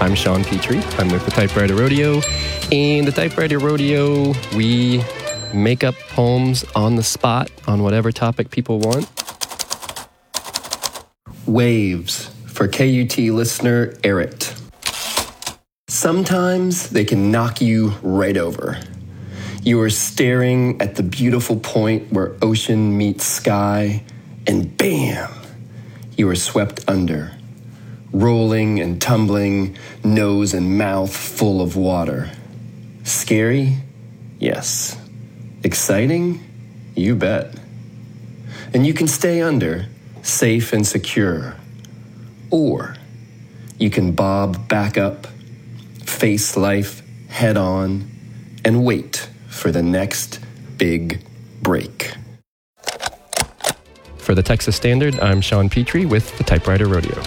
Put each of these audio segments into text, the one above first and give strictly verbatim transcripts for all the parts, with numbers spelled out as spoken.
I'm Sean Petrie. I'm with the Typewriter Rodeo. In the Typewriter Rodeo, we make up poems on the spot on whatever topic people want. Waves for K U T listener Erit. Sometimes they can knock you right over. You are staring at the beautiful point where ocean meets sky, and bam, you are swept under, rolling and tumbling, nose and mouth full of water. Scary? Yes. Exciting? You bet. And you can stay under, safe and secure. Or you can bob back up, face life head on, and wait for the next big break. For the Texas Standard, I'm Sean Petrie with the Typewriter Rodeo.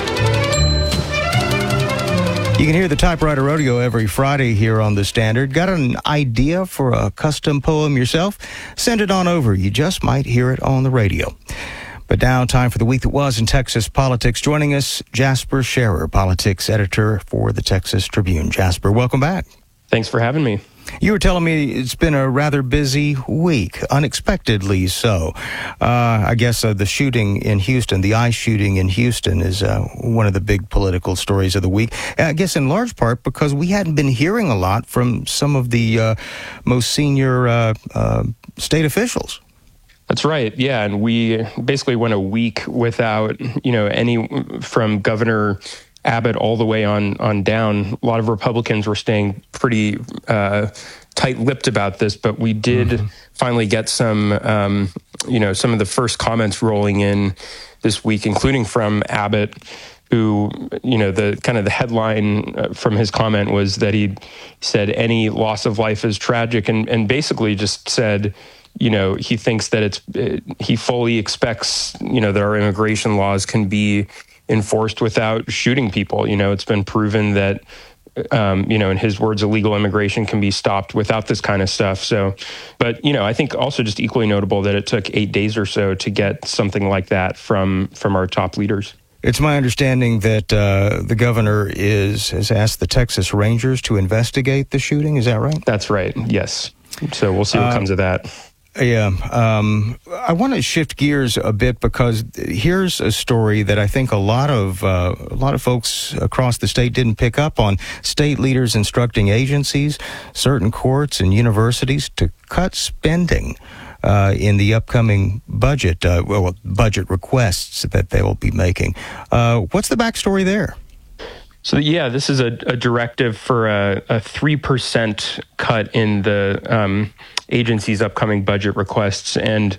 You can hear the Typewriter Rodeo every Friday here on The Standard. Got an idea for a custom poem yourself? Send it on over. You just might hear it on the radio. But now, time for the week that was in Texas politics. Joining us, Jasper Scherer, politics editor for the Texas Tribune. Jasper, welcome back. Thanks for having me. You were telling me it's been a rather busy week, unexpectedly so. Uh, I guess uh, the shooting in Houston, the ICE shooting in Houston is uh, one of the big political stories of the week. I guess in large part because we hadn't been hearing a lot from some of the uh, most senior uh, uh, state officials. That's right. Yeah. And we basically went a week without, you know, any from Governor Abbott all the way on on down. A lot of Republicans were staying pretty uh, tight-lipped about this, but we did mm-hmm. finally get some, um, you know, some of the first comments rolling in this week, including from Abbott, who, you know, the kind of the headline from his comment was that he said any loss of life is tragic, and and basically just said, you know, he thinks that it's he fully expects, you know, that our immigration laws can be enforced without shooting people. You know, it's been proven that, um, you know, in his words, illegal immigration can be stopped without this kind of stuff. So, but, you know, I think also just equally notable that it took eight days or so to get something like that from from our top leaders. It's my understanding that uh, the governor is has asked the Texas Rangers to investigate the shooting. Is that right? That's right. Yes. So we'll see what uh, comes of that. Yeah, um, I want to shift gears a bit because here's a story that I think a lot of uh, a lot of folks across the state didn't pick up on. State leaders instructing agencies, certain courts and universities to cut spending uh, in the upcoming budget, uh, well, budget requests that they will be making. Uh, what's the backstory there? So, yeah, this is a, a directive for a, a three percent cut in the um, agency's upcoming budget requests. And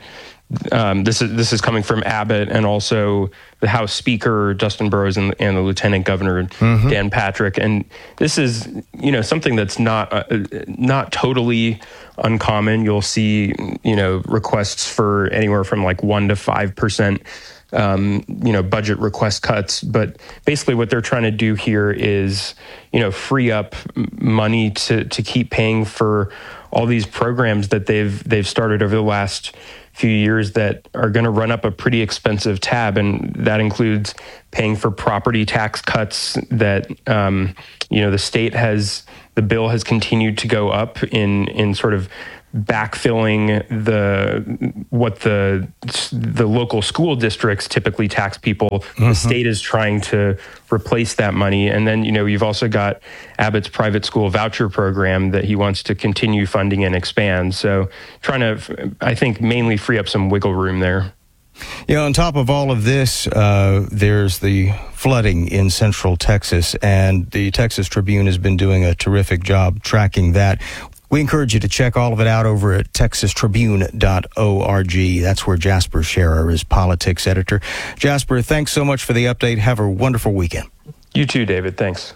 um, this is this is coming from Abbott and also the House Speaker, Dustin Burrows, and, and the Lieutenant Governor, mm-hmm. Dan Patrick. And this is, you know, something that's not uh, not totally uncommon. You'll see, you know, requests for anywhere from like one to five percent. Um, you know, budget request cuts. But basically what they're trying to do here is, you know, free up money to, to keep paying for all these programs that they've they've started over the last few years that are going to run up a pretty expensive tab. And that includes paying for property tax cuts that, um, you know, the state has, the bill has continued to go up in in sort of backfilling the what the the local school districts typically tax people. Mm-hmm. The state is trying to replace that money. And then, you know, you've also got Abbott's private school voucher program that he wants to continue funding and expand. So trying to, I think, mainly free up some wiggle room there. Yeah, on top of all of this, uh, there's the flooding in central Texas, and the Texas Tribune has been doing a terrific job tracking that. We encourage you to check all of it out over at texas tribune dot org. That's where Jasper Scherer is politics editor. Jasper, thanks so much for the update. Have a wonderful weekend. You too, David. Thanks.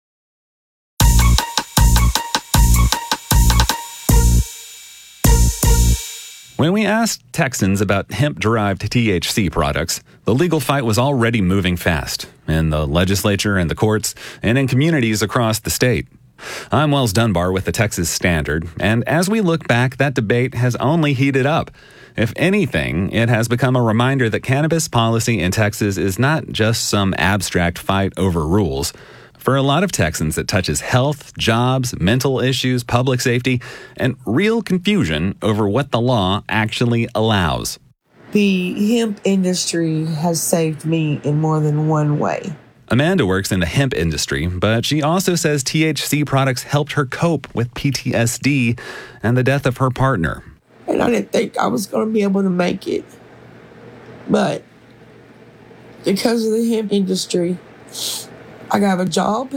When we asked Texans about hemp-derived T H C products, the legal fight was already moving fast in the legislature and the courts and in communities across the state. I'm Wells Dunbar with the Texas Standard, and as we look back, that debate has only heated up. If anything, it has become a reminder that cannabis policy in Texas is not just some abstract fight over rules. For a lot of Texans, it touches health, jobs, mental issues, public safety, and real confusion over what the law actually allows. The hemp industry has saved me in more than one way. Amanda works in the hemp industry, but she also says T H C products helped her cope with P T S D and the death of her partner. And I didn't think I was going to be able to make it. But because of the hemp industry, I got a job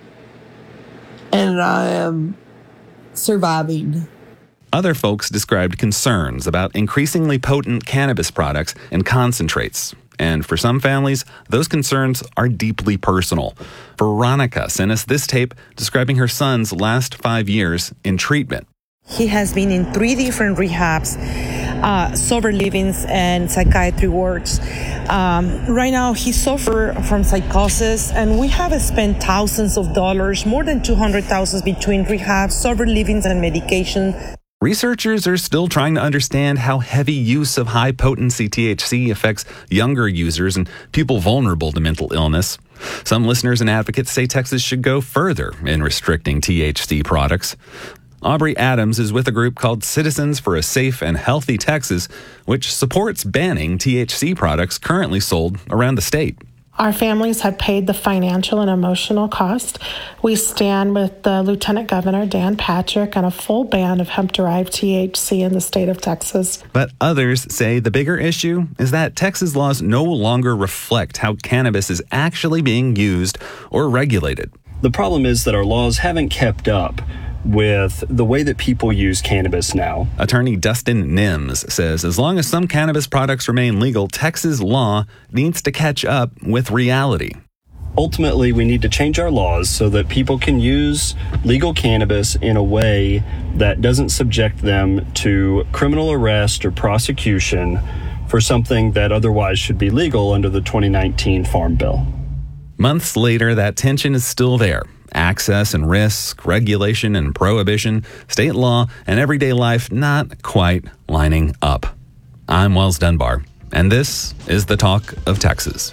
and I am surviving. Other folks described concerns about increasingly potent cannabis products and concentrates. And for some families, those concerns are deeply personal. Veronica sent us this tape describing her son's last five years in treatment. He has been in three different rehabs, uh, sober livings, and psychiatry wards. Um, right now, he suffers from psychosis, and we have spent thousands of dollars, more than two hundred thousand dollars between rehabs, sober livings, and medication. Researchers are still trying to understand how heavy use of high-potency T H C affects younger users and people vulnerable to mental illness. Some listeners and advocates say Texas should go further in restricting T H C products. Aubrey Adams is with a group called Citizens for a Safe and Healthy Texas, which supports banning T H C products currently sold around the state. Our families have paid the financial and emotional cost. We stand with the Lieutenant Governor, Dan Patrick, on a full ban of hemp-derived T H C in the state of Texas. But others say the bigger issue is that Texas laws no longer reflect how cannabis is actually being used or regulated. The problem is that our laws haven't kept up with the way that people use cannabis now. Attorney Dustin Nims says as long as some cannabis products remain legal, Texas law needs to catch up with reality. Ultimately, we need to change our laws so that people can use legal cannabis in a way that doesn't subject them to criminal arrest or prosecution for something that otherwise should be legal under the twenty nineteen Farm Bill. Months later, that tension is still there. Access and risk, regulation and prohibition, state law and everyday life not quite lining up. I'm Wells Dunbar, and this is the Talk of Texas.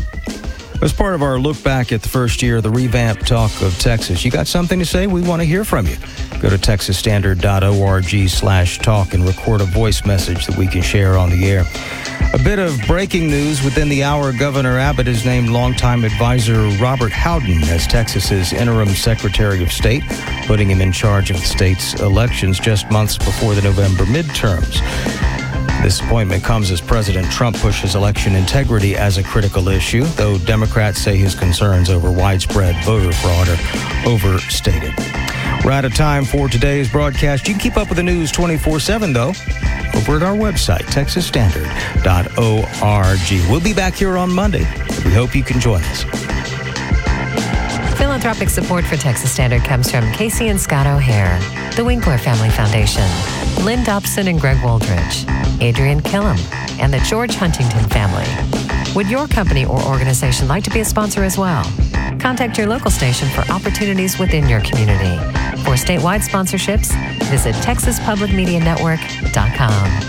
As part of our look back at the first year of the revamped Talk of Texas, you got something to say? We want to hear from you. Go to texas standard dot org slash talk and record a voice message that we can share on the air. A bit of breaking news within the hour. Governor Abbott has named longtime advisor Robert Howden as Texas's interim Secretary of State, putting him in charge of the state's elections just months before the November midterms. This appointment comes as President Trump pushes election integrity as a critical issue, though Democrats say his concerns over widespread voter fraud are overstated. We're out of time for today's broadcast. You can keep up with the news twenty-four seven, though, over at our website, texas standard dot org. We'll be back here on Monday. We hope you can join us. Philanthropic support for Texas Standard comes from Casey and Scott O'Hare, the Winkler Family Foundation, Lynn Dobson and Greg Wooldridge, Adrian Killam, and the George Huntington family. Would your company or organization like to be a sponsor as well? Contact your local station for opportunities within your community. For statewide sponsorships, visit texas public media network dot com.